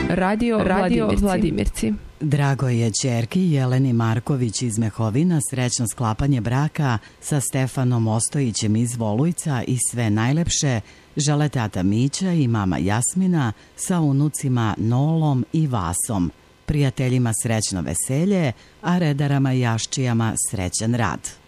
Radio Vladimirci. Drago je ćerki Jeleni Marković iz Mehovina srećno sklapanje braka sa Stefanom Ostojićem iz Volujca i sve najlepše žele tata Mića i mama Jasmina sa unucima Nolom i Vasom. Prijateljima srećno veselje, a redarama i jaščijama srećan rad.